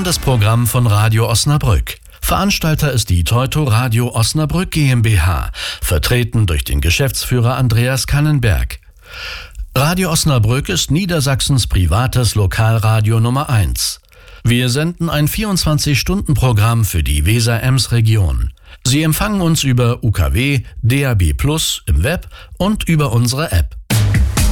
Landesprogramm von Radio Osnabrück. Veranstalter ist die Teuto Radio Osnabrück GmbH, vertreten durch den Geschäftsführer Andreas Kannenberg. Radio Osnabrück ist Niedersachsens privates Lokalradio Nummer 1. Wir senden ein 24-Stunden-Programm für die Weser-Ems-Region. Sie empfangen uns über UKW, DAB+ im Web und über unsere App.